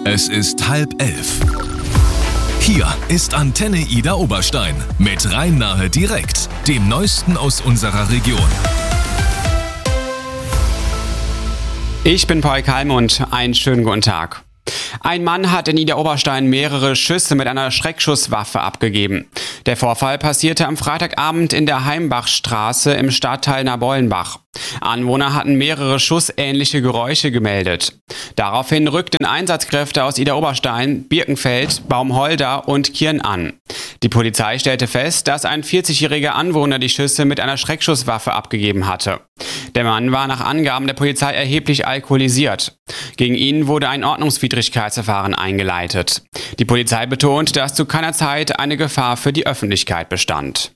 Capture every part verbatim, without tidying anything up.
Es ist halb elf. Hier ist Antenne Ida Oberstein mit Rhein-Nahe direkt, dem Neuesten aus unserer Region. Ich bin Paul Kalmund, einen schönen guten Tag. Ein Mann hat in Niederoberstein mehrere Schüsse mit einer Schreckschusswaffe abgegeben. Der Vorfall passierte am Freitagabend in der Heimbachstraße im Stadtteil Nabollenbach. Anwohner hatten mehrere schussähnliche Geräusche gemeldet. Daraufhin rückten Einsatzkräfte aus Idar-Oberstein, Birkenfeld, Baumholder und Kirn an. Die Polizei stellte fest, dass ein vierzigjähriger Anwohner die Schüsse mit einer Schreckschusswaffe abgegeben hatte. Der Mann war nach Angaben der Polizei erheblich alkoholisiert. Gegen ihn wurde ein Ordnungswidrigkeitsverfahren eingeleitet. Die Polizei betont, dass zu keiner Zeit eine Gefahr für die Öffentlichkeit bestand.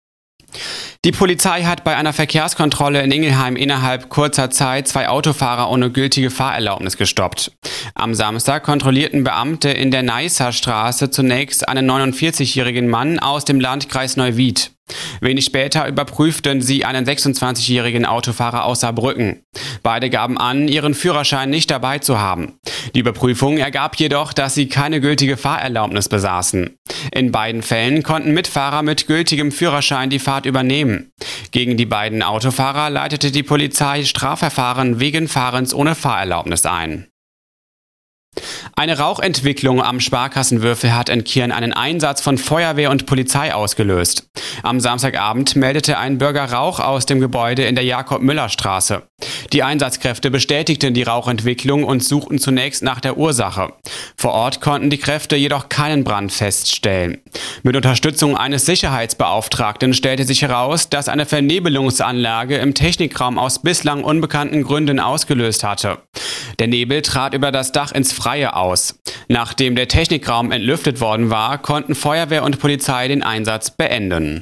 Die Polizei hat bei einer Verkehrskontrolle in Ingelheim innerhalb kurzer Zeit zwei Autofahrer ohne gültige Fahrerlaubnis gestoppt. Am Samstag kontrollierten Beamte in der Neisser Straße zunächst einen neunundvierzigjährigen Mann aus dem Landkreis Neuwied. Wenig später überprüften sie einen sechsundzwanzigjährigen Autofahrer aus Saarbrücken. Beide gaben an, ihren Führerschein nicht dabei zu haben. Die Überprüfung ergab jedoch, dass sie keine gültige Fahrerlaubnis besaßen. In beiden Fällen konnten Mitfahrer mit gültigem Führerschein die Fahrt übernehmen. Gegen die beiden Autofahrer leitete die Polizei Strafverfahren wegen Fahrens ohne Fahrerlaubnis ein. Eine Rauchentwicklung am Sparkassenwürfel hat in Kirn einen Einsatz von Feuerwehr und Polizei ausgelöst. Am Samstagabend meldete ein Bürger Rauch aus dem Gebäude in der Jakob-Müller-Straße. Die Einsatzkräfte bestätigten die Rauchentwicklung und suchten zunächst nach der Ursache. Vor Ort konnten die Kräfte jedoch keinen Brand feststellen. Mit Unterstützung eines Sicherheitsbeauftragten stellte sich heraus, dass eine Vernebelungsanlage im Technikraum aus bislang unbekannten Gründen ausgelöst hatte. Der Nebel trat über das Dach ins Freie aus. Nachdem der Technikraum entlüftet worden war, konnten Feuerwehr und Polizei den Einsatz beenden.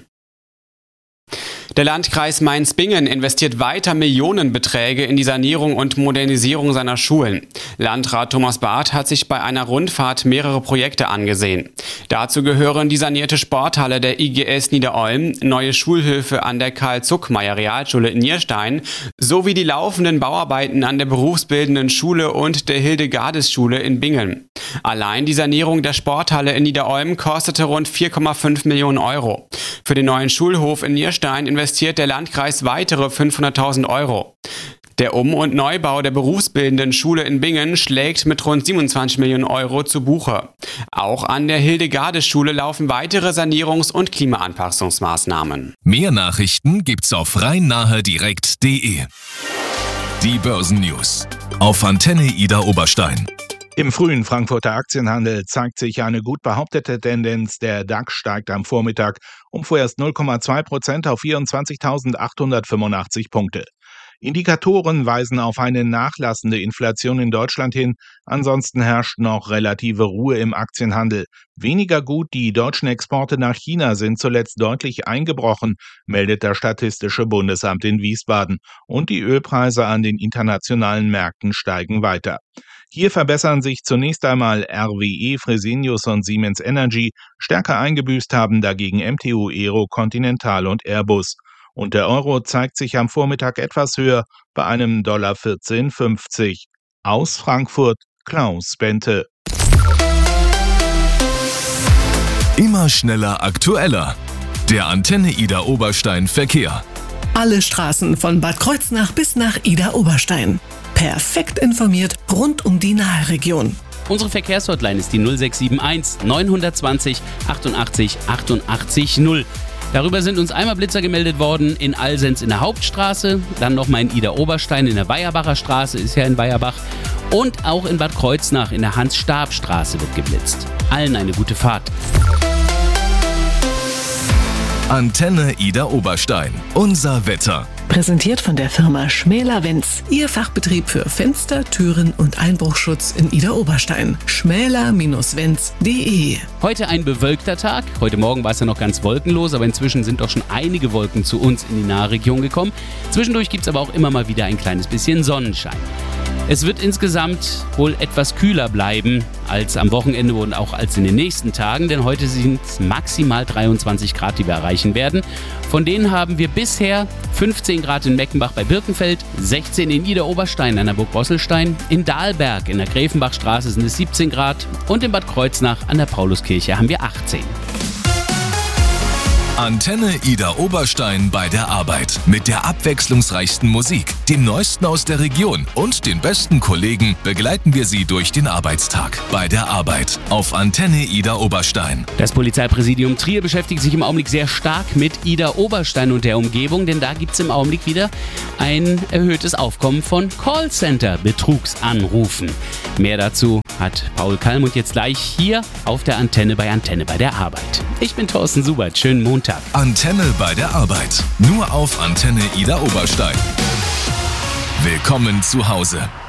Der Landkreis Mainz-Bingen investiert weiter Millionenbeträge in die Sanierung und Modernisierung seiner Schulen. Landrat Thomas Barth hat sich bei einer Rundfahrt mehrere Projekte angesehen. Dazu gehören die sanierte Sporthalle der I G S Niederolm, neue Schulhöfe an der Karl-Zuckmayer-Realschule in Nierstein sowie die laufenden Bauarbeiten an der berufsbildenden Schule und der Hildegardes-Schule in Bingen. Allein die Sanierung der Sporthalle in Niederolm kostete rund vier Komma fünf Millionen Euro. Für den neuen Schulhof in Nierstein investiert der Landkreis weitere fünfhunderttausend Euro. Der Um- und Neubau der berufsbildenden Schule in Bingen schlägt mit rund siebenundzwanzig Millionen Euro zu Buche. Auch an der Hildegardes-Schule laufen weitere Sanierungs- und Klimaanpassungsmaßnahmen. Mehr Nachrichten gibt's auf rhein-nahe direkt punkt de. Die Börsennews auf Antenne Ida Oberstein. Im frühen Frankfurter Aktienhandel zeigt sich eine gut behauptete Tendenz. Der DAX steigt am Vormittag um vorerst null Komma zwei Prozent auf vierundzwanzigtausendachthundertfünfundachtzig Punkte. Indikatoren weisen auf eine nachlassende Inflation in Deutschland hin. Ansonsten herrscht noch relative Ruhe im Aktienhandel. Weniger gut, die deutschen Exporte nach China sind zuletzt deutlich eingebrochen, meldet das Statistische Bundesamt in Wiesbaden. Und die Ölpreise an den internationalen Märkten steigen weiter. Hier verbessern sich zunächst einmal R W E, Fresenius und Siemens Energy. Stärker eingebüßt haben dagegen M T U Aero, Continental und Airbus. Und der Euro zeigt sich am Vormittag etwas höher bei einem Dollar vierzehn fünfzig. Aus Frankfurt, Klaus Bente. Immer schneller, aktueller. Der Antenne Ida Oberstein Verkehr. Alle Straßen von Bad Kreuznach bis nach Ida Oberstein. Perfekt informiert rund um die Nahe-Region. Unsere Verkehrshotline ist die null sechs sieben eins neun zwei null achtundachtzig achtundachtzig null. Darüber sind uns einmal Blitzer gemeldet worden in Alsens in der Hauptstraße, dann nochmal in Ida-Oberstein in der Weierbacher Straße, ist ja in Weierbach, und auch in Bad Kreuznach in der Hans-Stab-Straße wird geblitzt. Allen eine gute Fahrt. Antenne Ida Oberstein. Unser Wetter. Präsentiert von der Firma Schmäler-Wenz. Ihr Fachbetrieb für Fenster, Türen und Einbruchschutz in Ida Oberstein. schmäler Bindestrich wenz punkt de. Heute ein bewölkter Tag. Heute Morgen war es ja noch ganz wolkenlos, aber inzwischen sind doch schon einige Wolken zu uns in die Nahregion gekommen. Zwischendurch gibt es aber auch immer mal wieder ein kleines bisschen Sonnenschein. Es wird insgesamt wohl etwas kühler bleiben als am Wochenende und auch als in den nächsten Tagen, denn heute sind es maximal dreiundzwanzig Grad, die wir erreichen werden. Von denen haben wir bisher fünfzehn Grad in Meckenbach bei Birkenfeld, sechzehn in Idar-Oberstein an der Burg Bosselstein, in Dahlberg in der Gräfenbachstraße sind es siebzehn Grad und in Bad Kreuznach an der Pauluskirche haben wir achtzehn. Antenne Idar-Oberstein bei der Arbeit. Mit der abwechslungsreichsten Musik, dem Neuesten aus der Region und den besten Kollegen begleiten wir Sie durch den Arbeitstag. Bei der Arbeit auf Antenne Idar-Oberstein. Das Polizeipräsidium Trier beschäftigt sich im Augenblick sehr stark mit Idar-Oberstein und der Umgebung, denn da gibt es im Augenblick wieder ein erhöhtes Aufkommen von Callcenter-Betrugsanrufen. Mehr dazu hat Paul Kalmuth jetzt gleich hier auf der Antenne bei Antenne bei der Arbeit. Ich bin Thorsten Subert, schönen Montag. Antenne bei der Arbeit. Nur auf Antenne Idar-Oberstein. Willkommen zu Hause.